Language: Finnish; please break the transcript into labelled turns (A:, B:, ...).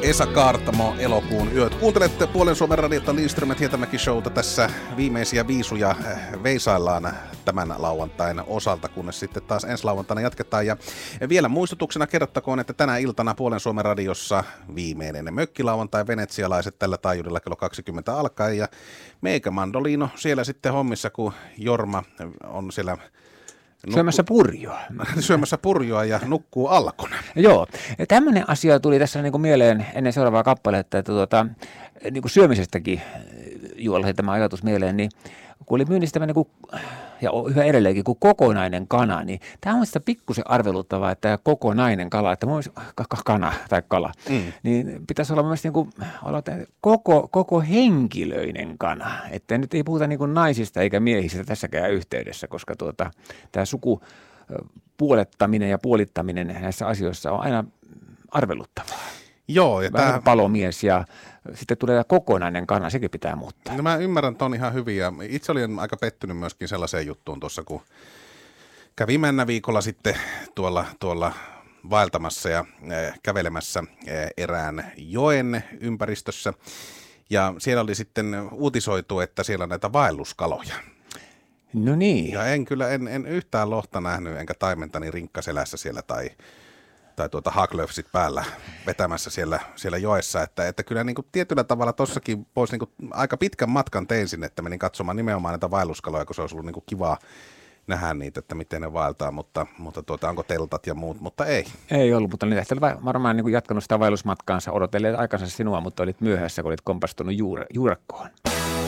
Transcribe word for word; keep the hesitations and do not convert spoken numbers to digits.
A: Esa Kaartamo, elokuun yöt. Kuuntelette Puolen Suomen radiota Lindström Hietämäki showta. Tässä viimeisiä viisuja veisaillaan tämän lauantain osalta, kunnes sitten taas ensi lauantaina jatketaan. Ja vielä muistutuksena kerrottakoon, että tänä iltana Puolen Suomen radiossa viimeinen mökkilauantai venetsialaiset tällä taajuudella kello kaksikymmentä alkaen. Ja meikä Mandolino siellä sitten hommissa, kun Jorma on siellä Nukku...
B: Syömässä purjoa.
A: Syömässä purjoa ja nukkuu alkona.
B: Joo. Tämmöinen asia tuli tässä niin kuin mieleen ennen seuraavaa kappaletta, että tuota, niin kuin syömisestäkin juolla tämä ajatus mieleen, niin kun oli myynnissä tämmöinen kuin, ja yhä edelleenkin kuin kokonainen kana, niin tämä on sitä pikkusen arveluttavaa, että tämä kokonainen kala, että mun kana tai kala, mm. niin pitäisi olla mielestäni niin kuin, olla koko, koko henkilöinen kana. Että nyt ei puhuta niin kuin naisista eikä miehistä tässäkään yhteydessä, koska tuota, tämä sukupuolettaminen ja puolittaminen näissä asioissa on aina arveluttavaa.
A: Joo, ja
B: vähän
A: tämä...
B: palomies ja sitten tulee kokonainen kana, sekin pitää muuttaa.
A: No mä ymmärrän ton ihan hyvin ja itse olin aika pettynyt myöskin sellaiseen juttuun tuossa, kun kävin mennä viikolla sitten tuolla, tuolla vaeltamassa ja äh, kävelemässä äh, erään joen ympäristössä ja siellä oli sitten uutisoitu, että siellä on näitä vaelluskaloja.
B: No niin.
A: Ja en kyllä, en, en yhtään lohta nähnyt enkä taimentani rinkkaselässä siellä tai tai tuota haglöfsit päällä vetämässä siellä, siellä joessa, että, että kyllä niin kuin tietyllä tavalla tossakin pois niin kuin aika pitkän matkan tein sinne, että menin katsomaan nimenomaan näitä vaelluskaloja, kun se olisi ollut niin kuin kivaa nähdä niitä, että miten ne vaeltaa, mutta, mutta tuota, onko teltat ja muut, mutta ei.
B: Ei ollut, mutta ne varmaan niin kuin jatkanut sitä vaellusmatkaansa, odotelleet aikansa sinua, mutta olit myöhässä, kun olit kompastunut juur, juurakkoon.